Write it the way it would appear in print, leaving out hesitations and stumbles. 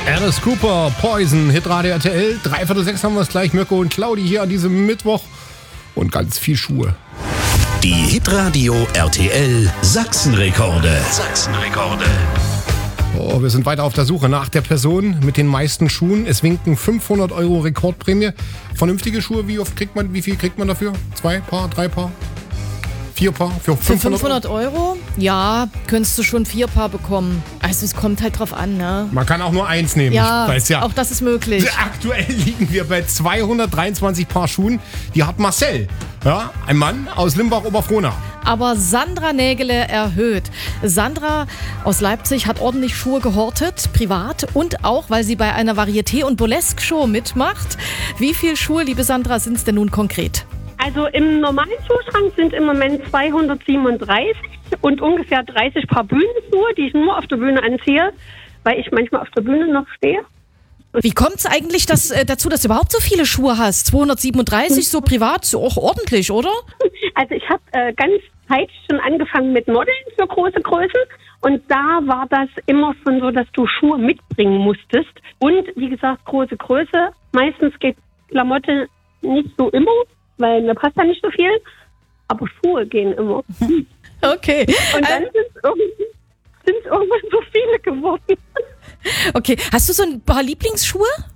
Alice Cooper, Poison, Hitradio RTL. 5:45 haben wir es gleich. Mirko und Claudi hier an diesem Mittwoch. Und ganz viel Schuhe. Die Hitradio RTL Sachsenrekorde. Oh, wir sind weiter auf der Suche nach der Person mit den meisten Schuhen. Es winken 500 € Rekordprämie. Vernünftige Schuhe, wie viel kriegt man dafür? 2 Paar, 3 Paar? 4 Paar für 500 €? Ja, könntest du schon 4 Paar bekommen. Also es kommt halt drauf an, ne? Man kann auch nur 1 nehmen. Ja, ich weiß ja. auch das ist möglich. Aktuell liegen wir bei 223 Paar Schuhen. Die hat Marcel, ja, ein Mann aus Limbach-Oberfrohna. Aber Sandra Nägele erhöht. Sandra aus Leipzig hat ordentlich Schuhe gehortet, privat und auch, weil sie bei einer Varieté- und Burlesque-Show mitmacht. Wie viele Schuhe, liebe Sandra, sind es denn nun konkret? Also im normalen Schuhschrank sind im Moment 237 und ungefähr 30 Paar Bühnenschuhe, die ich nur auf der Bühne anziehe, weil ich manchmal auf der Bühne noch stehe. Wie kommt es eigentlich dazu, dass du überhaupt so viele Schuhe hast? 237, so privat, so auch ordentlich, oder? Also ich habe ganz zeitig schon angefangen mit Modeln für große Größen und da war das immer schon so, dass du Schuhe mitbringen musstest. Und wie gesagt, große Größe. Meistens geht Klamotte nicht so immer, weil mir passt da nicht so viel. Aber Schuhe gehen immer. Okay. Und dann sind irgendwann so viele geworden. Okay. Hast du so ein paar Lieblingsschuhe?